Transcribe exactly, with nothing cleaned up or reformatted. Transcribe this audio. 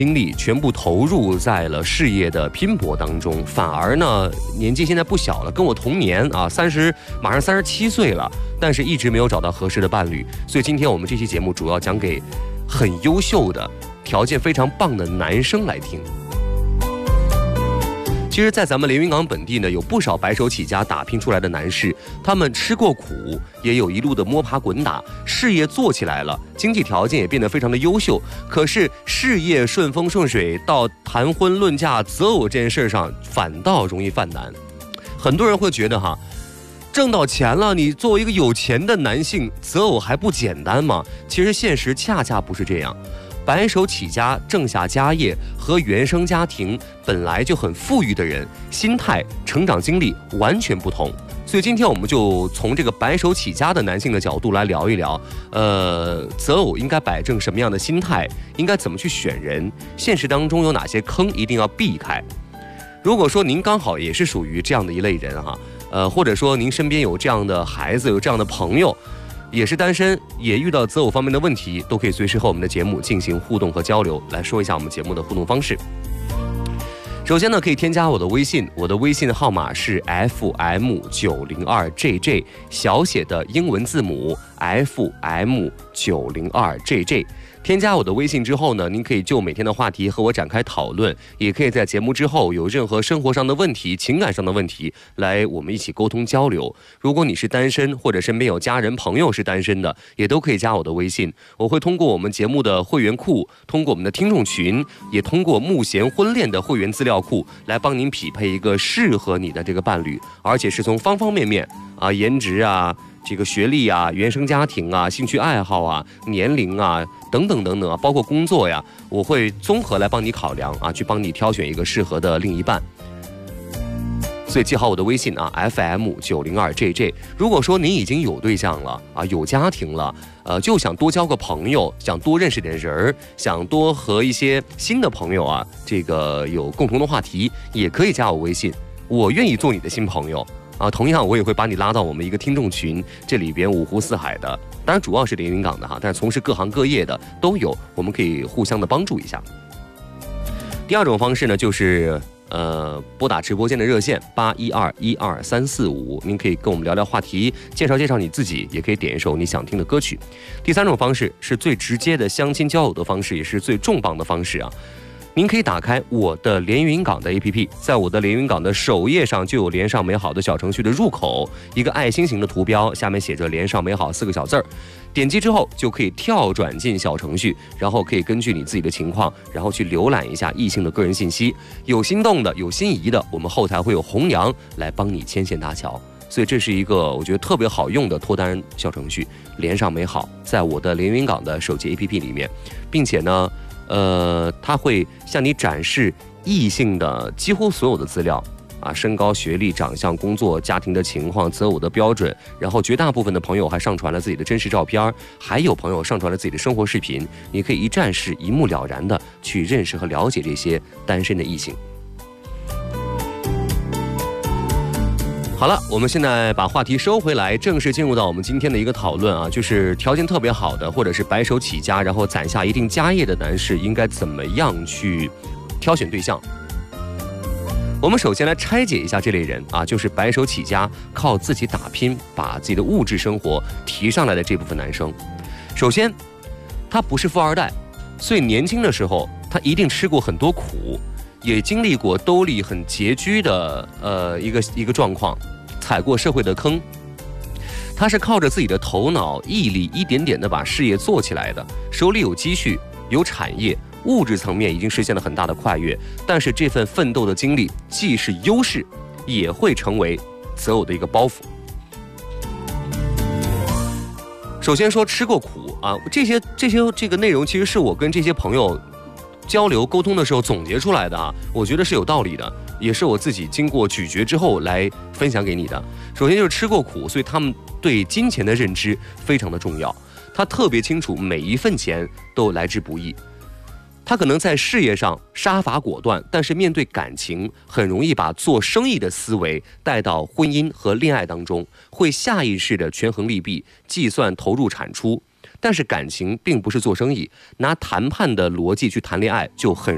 精力全部投入在了事业的拼搏当中，反而呢年纪现在不小了，跟我同年啊，三十马上三十七岁了，但是一直没有找到合适的伴侣。所以今天我们这期节目主要讲给很优秀的、条件非常棒的男生来听。其实，在咱们连云港本地呢，有不少白手起家打拼出来的男士，他们吃过苦，也有一路的摸爬滚打，事业做起来了，经济条件也变得非常的优秀。可是事业顺风顺水，到谈婚论嫁择偶这件事上，反倒容易犯难。很多人会觉得哈，挣到钱了，你作为一个有钱的男性，择偶还不简单吗？其实现实恰恰不是这样。白手起家挣下家业和原生家庭本来就很富裕的人，心态、成长经历完全不同。所以今天我们就从这个白手起家的男性的角度来聊一聊，呃，择偶应该摆正什么样的心态，应该怎么去选人，现实当中有哪些坑一定要避开。如果说您刚好也是属于这样的一类人哈，呃，或者说您身边有这样的孩子，有这样的朋友，也是单身，也遇到择偶方面的问题，都可以随时和我们的节目进行互动和交流。来说一下我们节目的互动方式。首先呢，可以添加我的微信，我的微信号码是 F M 九零二 J J， 小写的英文字母 F M 九零二 J J。添加我的微信之后呢，您可以就每天的话题和我展开讨论，也可以在节目之后有任何生活上的问题、情感上的问题，来我们一起沟通交流。如果你是单身，或者身边有家人朋友是单身的，也都可以加我的微信。我会通过我们节目的会员库，通过我们的听众群，也通过慕贤婚恋的会员资料库，来帮您匹配一个适合你的这个伴侣，而且是从方方面面啊，颜值啊，这个学历啊、原生家庭啊、兴趣爱好啊、年龄啊等等等等啊，包括工作呀，我会综合来帮你考量啊，去帮你挑选一个适合的另一半。所以记好我的微信啊 ，F M 九零二 J J。如果说您已经有对象了啊，有家庭了，呃，就想多交个朋友，想多认识点人，想多和一些新的朋友啊，这个有共同的话题，也可以加我微信，我愿意做你的新朋友。啊，同样我也会把你拉到我们一个听众群，这里边五湖四海的，当然主要是连云港的哈，但是从事各行各业的都有，我们可以互相的帮助一下。第二种方式呢，就是呃拨打直播间的热线八一二一二三四五，您可以跟我们聊聊话题，介绍介绍你自己，也可以点一首你想听的歌曲。第三种方式是最直接的相亲交友的方式，也是最重磅的方式啊。您可以打开我的连云港的 A P P， 在我的连云港的首页上就有连上美好的小程序的入口，一个爱心型的图标，下面写着连上美好四个小字儿，点击之后就可以跳转进小程序，然后可以根据你自己的情况，然后去浏览一下异性的个人信息，有心动的，有心仪的，我们后台会有红娘来帮你牵线搭桥。所以这是一个我觉得特别好用的脱单小程序，连上美好，在我的连云港的手机 A P P 里面，并且呢呃，它会向你展示异性的几乎所有的资料啊，身高、学历、长相、工作、家庭的情况、择偶的标准，然后绝大部分的朋友还上传了自己的真实照片，还有朋友上传了自己的生活视频，你可以一站式、一目了然的去认识和了解这些单身的异性。好了，我们现在把话题收回来，正式进入到我们今天的一个讨论啊，就是条件特别好的，或者是白手起家，然后攒下一定家业的男士，应该怎么样去挑选对象？我们首先来拆解一下这类人啊，就是白手起家，靠自己打拼，把自己的物质生活提上来的这部分男生。首先，他不是富二代，所以年轻的时候他一定吃过很多苦。也经历过兜里很拮据的呃一个一个状况，踩过社会的坑。他是靠着自己的头脑毅力，一点点的把事业做起来的，手里有积蓄，有产业，物质层面已经实现了很大的跨越。但是这份奋斗的经历既是优势，也会成为择偶的一个包袱。首先说吃过苦啊，这些这些这个内容其实是我跟这些朋友交流沟通的时候总结出来的啊，我觉得是有道理的，也是我自己经过咀嚼之后来分享给你的。首先就是吃过苦，所以他们对金钱的认知非常的重要，他特别清楚每一份钱都来之不易。他可能在事业上杀伐果断，但是面对感情很容易把做生意的思维带到婚姻和恋爱当中，会下意识的权衡利弊，计算投入产出。但是感情并不是做生意，拿谈判的逻辑去谈恋爱就很